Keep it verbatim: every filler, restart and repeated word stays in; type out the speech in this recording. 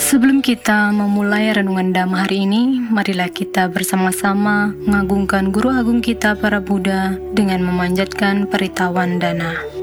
Sebelum kita memulai renungan Dhamma hari ini, marilah kita bersama-sama mengagungkan Guru Agung kita para Buddha dengan memanjatkan peritawan dana.